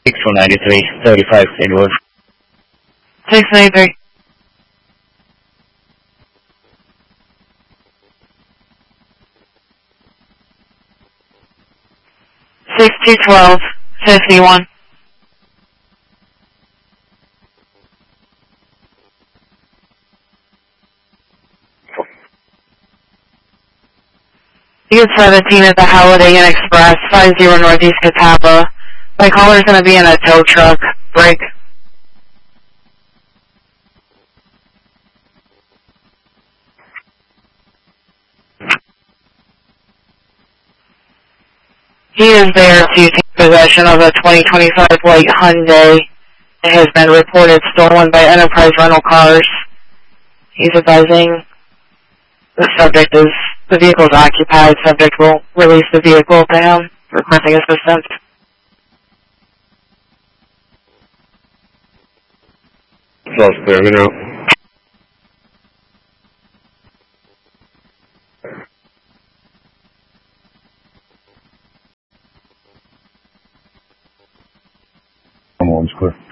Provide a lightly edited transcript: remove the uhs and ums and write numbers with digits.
693, 35 Inwood. 693. 6212, 51. Unit 17 at the Holiday Inn Express, 50 Northeast Catawba. My caller's going to be in a tow truck. Break. He is there to take possession of a 2025 white Hyundai. It has been reported stolen by Enterprise Rental Cars. He's advising the vehicle is occupied. Subject will release the vehicle to him, requesting assistance. Close, clear, me now. I'm on, clear.